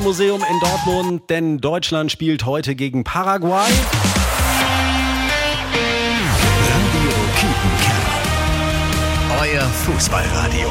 Museum in Dortmund, denn Deutschland spielt heute gegen Paraguay. Radio Kiepenkerner. Euer Fußballradio.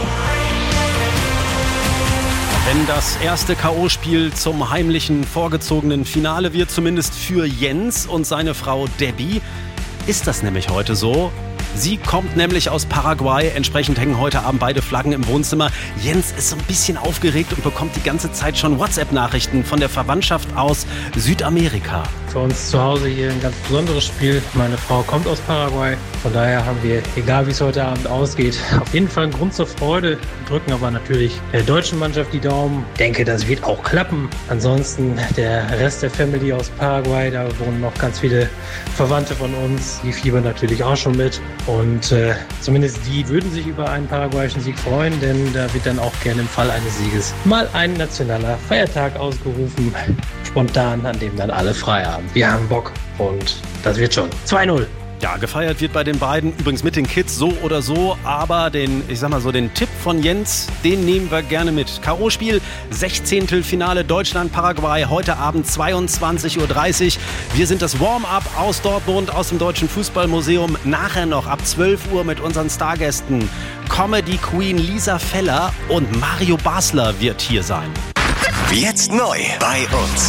Wenn das erste K.O.-Spiel zum heimlichen, vorgezogenen Finale wird, zumindest für Jens und seine Frau Debbie, ist das nämlich heute so. Sie kommt nämlich aus Paraguay, entsprechend hängen heute Abend beide Flaggen im Wohnzimmer. Jens ist so ein bisschen aufgeregt und bekommt die ganze Zeit schon WhatsApp-Nachrichten von der Verwandtschaft aus Südamerika. Für uns zu Hause hier ein ganz besonderes Spiel. Meine Frau kommt aus Paraguay, von daher haben wir, egal wie es heute Abend ausgeht, auf jeden Fall einen Grund zur Freude. Drücken aber natürlich der deutschen Mannschaft die Daumen. Denke, das wird auch klappen. Ansonsten der Rest der Family aus Paraguay, da wohnen noch ganz viele Verwandte von uns, die fiebern natürlich auch schon mit. Und zumindest die würden sich über einen paraguayischen Sieg freuen, denn da wird dann auch gerne im Fall eines Sieges mal ein nationaler Feiertag ausgerufen, spontan, an dem dann alle frei haben. Wir haben Bock und das wird schon. 2-0. Ja, gefeiert wird bei den beiden, übrigens mit den Kids so oder so, aber den Tipp von Jens, den nehmen wir gerne mit. K.O.-Spiel, 16. Finale Deutschland-Paraguay, heute Abend 22.30 Uhr. Wir sind das Warm-up aus Dortmund, aus dem Deutschen Fußballmuseum. Nachher noch ab 12 Uhr mit unseren Stargästen Comedy Queen Lisa Feller und Mario Basler wird hier sein. Jetzt neu bei uns.